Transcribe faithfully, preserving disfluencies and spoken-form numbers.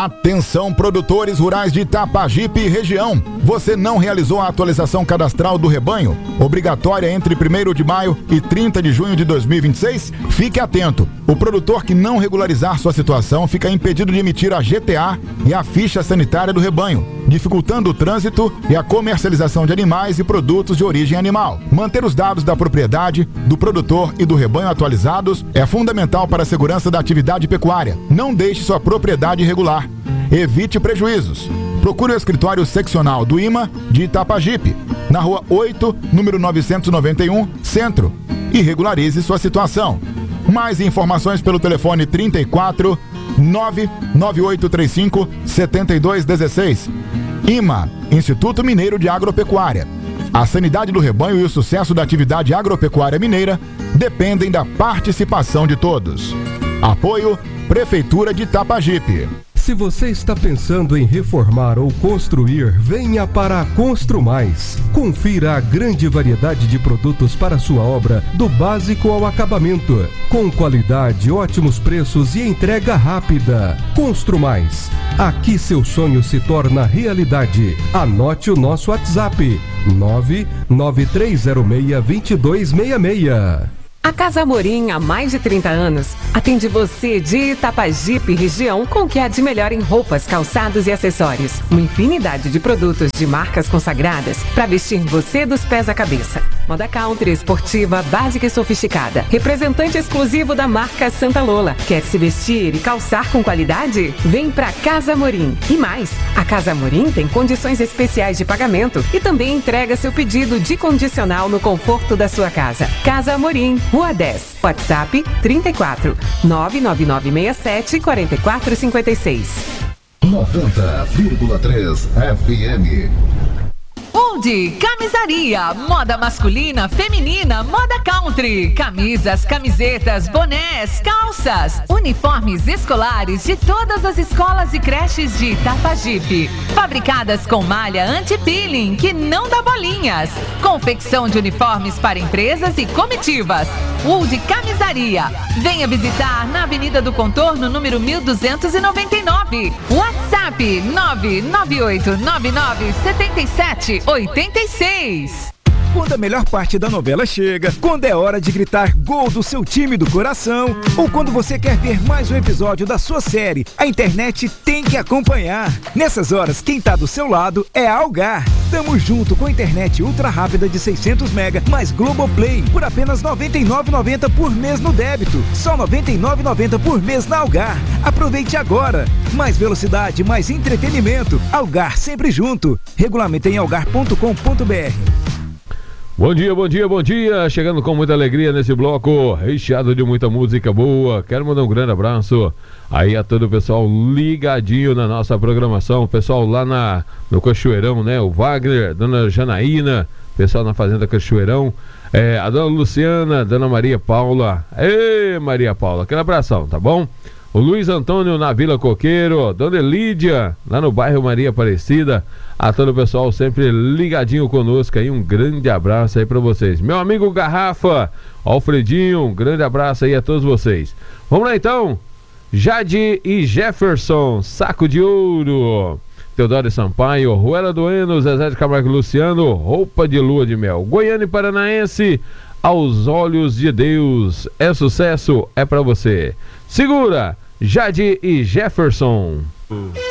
Atenção, produtores rurais de Itapajipe e região. Você não realizou a atualização cadastral do rebanho, obrigatória entre primeiro de maio e trinta de junho de dois mil e vinte e seis? Fique atento. O produtor que não regularizar sua situação fica impedido de emitir a G T A e a ficha sanitária do rebanho, dificultando o trânsito e a comercialização de animais e produtos de origem animal. Manter os dados da propriedade, do produtor e do rebanho atualizados é fundamental para a segurança da atividade pecuária. Não deixe sua propriedade irregular. Evite prejuízos. Procure o escritório seccional do I M A de Itapajipe, na rua oito, número novecentos e noventa e um, Centro, e regularize sua situação. Mais informações pelo telefone trinta e quatro, nove nove oito três cinco, sete dois um seis. I M A, Instituto Mineiro de Agropecuária. A sanidade do rebanho e o sucesso da atividade agropecuária mineira dependem da participação de todos. Apoio Prefeitura de Itapajipe. Se você está pensando em reformar ou construir, venha para a Construmais. Confira a grande variedade de produtos para sua obra, do básico ao acabamento. Com qualidade, ótimos preços e entrega rápida. Construmais. Aqui seu sonho se torna realidade. Anote o nosso WhatsApp: nove nove três zero seis, dois dois seis seis. A Casa Amorim, há mais de trinta anos, atende você de Itapajipe e região com o que há de melhor em roupas, calçados e acessórios. Uma infinidade de produtos de marcas consagradas para vestir você dos pés à cabeça. Moda country, esportiva, básica e sofisticada. Representante exclusivo da marca Santa Lola. Quer se vestir e calçar com qualidade? Vem pra Casa Amorim. E mais, a Casa Amorim tem condições especiais de pagamento e também entrega seu pedido de condicional no conforto da sua casa. Casa Amorim, Rua dez, WhatsApp trinta e quatro, nove nove nove seis sete, quatro quatro cinco seis. noventa vírgula três F M. Old Camisaria, moda masculina, feminina, moda country, camisas, camisetas, bonés, calças, uniformes escolares de todas as escolas e creches de Itapajipe, fabricadas com malha anti-peeling que não dá bolinhas, confecção de uniformes para empresas e comitivas. Old Camisaria, venha visitar na Avenida do Contorno, número mil duzentos e noventa e nove, WhatsApp nove nove oito nove nove sete sete oito seis. Quando a melhor parte da novela chega, quando é hora de gritar gol do seu time do coração, ou quando você quer ver mais um episódio da sua série, a internet tem que acompanhar. Nessas horas, quem tá do seu lado é a Algar. Tamo junto com a internet ultra rápida de seiscentos mega mais Globoplay por apenas noventa e nove reais e noventa centavos por mês no débito. Só noventa e nove reais e noventa centavos por mês na Algar. Aproveite agora. Mais velocidade, mais entretenimento. Algar sempre junto. Regulamento em algar ponto com ponto br. Bom dia, bom dia, bom dia. Chegando com muita alegria nesse bloco, recheado de muita música boa. Quero mandar um grande abraço aí a todo o pessoal ligadinho na nossa programação. O pessoal lá na, no Cachoeirão, né? O Wagner, Dona Janaína, pessoal na Fazenda Cachoeirão. É, a Dona Luciana, Dona Maria Paula. Ê, Maria Paula, aquele abração, tá bom? O Luiz Antônio na Vila Coqueiro, Dona Elídia, lá no bairro Maria Aparecida, a todo o pessoal sempre ligadinho conosco aí, um grande abraço aí pra vocês. Meu amigo Garrafa, Alfredinho, um grande abraço aí a todos vocês. Vamos lá então, Jade e Jefferson, Saco de Ouro, Teodoro Sampaio, Ruela Doeno, Zezé de Camargo e Luciano, Roupa de Lua de Mel, Goiânia e Paranaense, Aos Olhos de Deus, é sucesso, é pra você. Segura, Jade e Jefferson.